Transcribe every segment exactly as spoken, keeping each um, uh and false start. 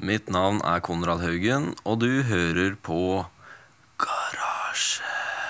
Mitt navn er Konrad Haugen, og du hører på Garasje.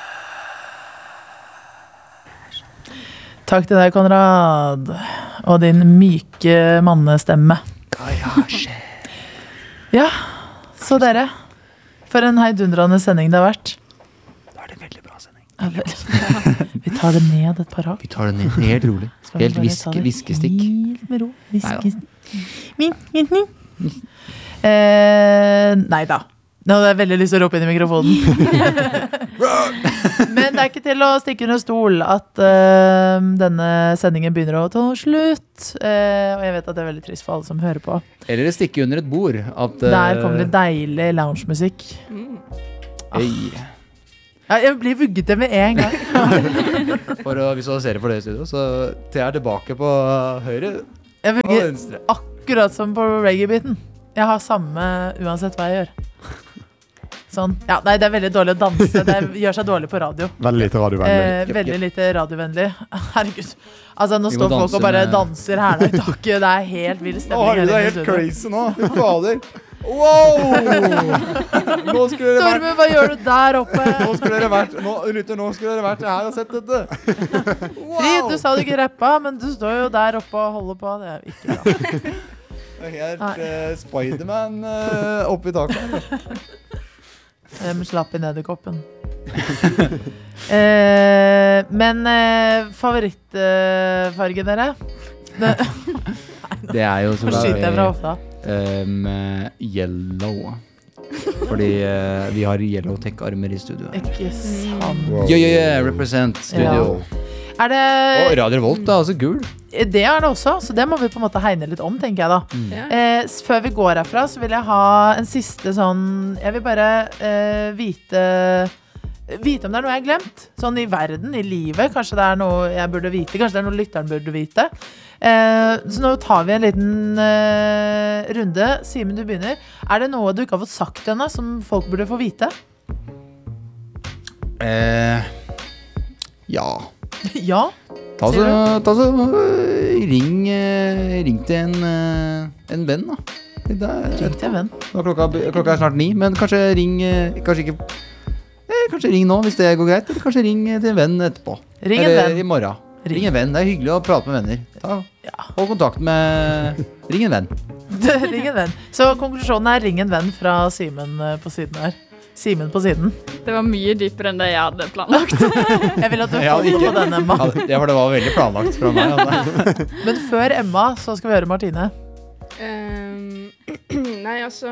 Takk til deg, Konrad, og din myke mannestemme. Garasje. Ja, så dere, for en heidundrende sending det har vært. Da er det veldig bra sending. Ja, vel. Vi tar det ned et par hakk. Vi tar det ned helt rolig. Helt viske, viskestikk. Helt med ro. Viskestikk. Min, min, min. Eh, nei da. Nå hadde jeg veldig lyst til å rope inn i mikrofonen. Men det er ikke til å stikke under stol at uh, denne sendingen begynner å ta slutt. Uh, og jeg vet at det er veldig trist for alle som hører på. Eller stikke under et bord. At, uh, Der kommer det deilig lounge-musikk. Mm. Ah. Ja, jeg blir vugget det med en gang. For å visualisere for det i studio, så Thea er tilbake på høyre Jeg og vugger venstre. akkurat som på reggae-biten. Jeg har samme uansett hva jeg gjør. Sånn. Ja, nei, det er veldig dårlig å danse. Det gjør seg dårlig på radio. Veldig lite radiovennlig. Eh, veldig lite radiovennlig. Herregud. Altså, nå Vi må står folk danse og bare med- danser her i taket. Det er helt vild Å, stemning. herregud, det er her helt inne i studio. crazy nå. Fy fader. Wow! Nå skulle dere vært Torben, hva gjør du der oppe? Nå skulle dere vært Nå, Rutte, nå skulle dere vært her og sett dette. Frid, du sa du ikke rappa, men du står jo der oppe og holder på. Det er ikke bra. Det er helt uh, Spiderman uh, oppe i taket. Um, slapp i nederkoppen. eh, men eh, favorittfarge dere? Det, Det er jo Nå skyter jeg fra hofta. um, yellow. Fordi uh, vi har yellow tech-armer i studio. Ikke sant. Wow. Yeah, yeah, yeah, represent studio. Er det, Og Radio Revolt er også gul. det er det også, så det må vi på en måte hegne litt om, tenker jeg da. Ja. Eh, s- før vi går herfra, så vil jeg ha en siste sånn. Jeg vil bare eh, vite Vite om det er noe jeg har glemt. Sånn i verden, i livet. Kanskje det er noe jeg burde vite. Kanskje det er noe lytteren burde vite. Eh, så nå tar vi en liten eh, runde. Simen, du begynner. Er det noe du ikke har fått sagt ennå, som folk burde få vite? Eh, ja. Ja. Ta så, Sier du? ta så øh, ring, øh, ring til en, øh, en venn da. Det er, Ring til en venn. Nå er klokka, klokka er snart ni, men kanskje ring øh, Kanskje ikke eh, Kanskje ring nå, hvis det går greit. Eller kanskje ring til en venn etterpå. Ring en Eller venn. i morgen. Ring. Ring en venn, det er hyggelig å prate med venner. Ta, Ja. hold kontakt med Ring en venn. Ring en venn. Så konklusjonen er ring en venn fra Simen eh, på siden her. Simen på siden. Det var mye dypere enn det jeg hadde planlagt. Jeg vil at du Jeg hadde holder ikke- på den, Emma. Ja, det, ja, for det var veldig planlagt fra meg. Altså. Men før Emma, så skal vi høre Martine. Ehm, nei, altså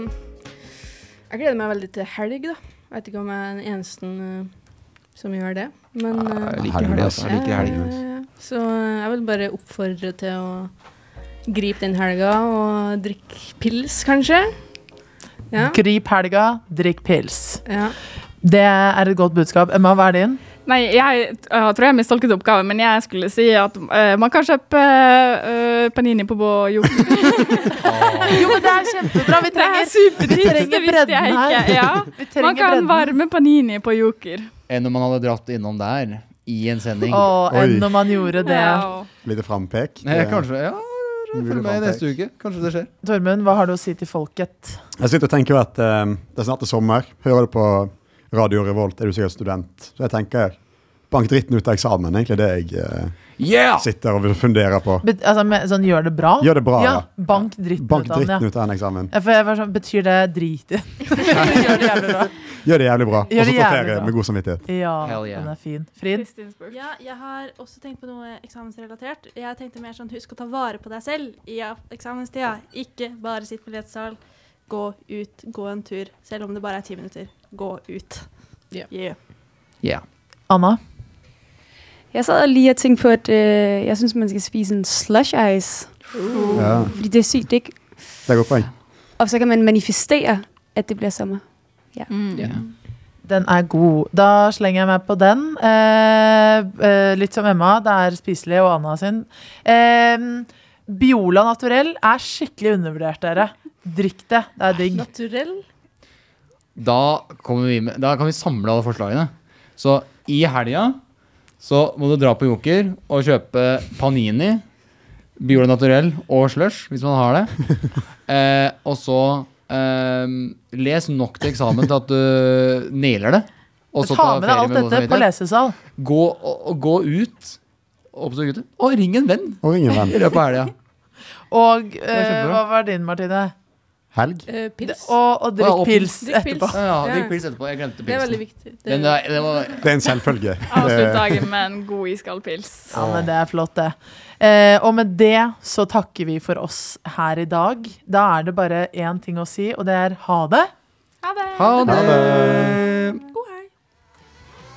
Jeg gleder meg veldig til helg, da. Jeg vet ikke om jeg er den eneste uh, som gjør det. Men uh, Jeg liker helg, altså. Jeg liker helg. eh, Så uh, jeg vil bare oppfordre til å gripe den helga og drikke pils, kanskje. Ja. Grip helga, drikk pils. ja. Det er et godt budskap. Emma, hva er din? Nei, jeg, jeg tror jeg mistolket oppgaven, men jeg skulle si at eh, man kan kjøpe eh, panini på Joker. Jo, men det er kjempebra. Vi Det er trenger, vi supertips, trenger det visste bredden jeg her. ikke. Ja. Vi Man trenger kan bredden. varme panini på Joker. Enn om man hadde dratt innom der i en sending. Å, Oi. enn når man gjorde det. Ja. Lite frampek. Nei, kanskje, ja, Mulig følg med frampek. neste uke. Kanskje det skjer. Tormund, hva har du å si til folket? Jeg sitter og tenker jo at eh, det er snart er sommer. Hører du på Radio Revolt, er du sikkert student. Så jeg tenker, bank dritten ut av eksamen, egentlig det jeg eh, Yeah! sitter og funderer på. Bet, altså, med, sånn, gjør det bra? Gjør det bra, ja. Bank dritten Bank ut av den, dritten ja. ut av den eksamen. Ja, for jeg var sånn, betyr det drit i? Gjør det jævlig bra. Gjør det jævlig bra. Gjør Og så det på jævlig ferie bra. med god samvittighet. Ja, Hell yeah. den er fin. Frid? Ja, jeg har også tenkt på noe eksamensrelatert. Jeg tenkte mer sånn, husk å ta vare på deg selv i eksamenstida. Ikke bare sitt på lettesal. Gå ut, gå en tur. Selv om det bare er ti minutter. Gå ut. Ja. Yeah. Yeah. Anna? Jeg sad lige og tænkte på, at øh, jeg synes, man skal spise en slush ice. Uh. Ja, Fordi det er sygt, ikke? det er godt poeng. Og så kan man manifestere, at det bliver sommer. Mm. Yeah. Den er god. Da slenger jeg meg på den. Eh, eh, litt som Emma, det er spiselig, og Anna sin. Eh, Biola Naturell er skikkelig undervurdert, dere. Drikk det, det er digg. Naturell. Da, kommer vi med, da kan vi samle alle forslagene. Så i helga så må du dra på Joker og kjøpe panini. Biole naturell og slush, hvis man har det. Eh, og så eh, les nok til eksamen til at du nailer det. Og så Ta ta med deg ferie alt med god dette på samvittighet. lesesal. Gå, og, og gå ut, oppsøk gutter, og ring en venn Og ring en venn. i løpet av helga. Og er eh, kjempebra. hva var din, Martine? Helg. Eh, pils. Og, og drikk Ja, og pils Drikk pils. etterpå. Ja, ja, Ja. drikk pils etterpå. Jeg glemte Det er veldig pilsen. viktig. Det, Den, der- det var, Det er en selvfølge. Avslutt Det- dagen med en god iskald pils. Ja, men det er flott det. Eh, og med det så takker vi for oss her i dag. Da er det bare én ting å si, og det er ha det. Ha det! ha Ha det! det.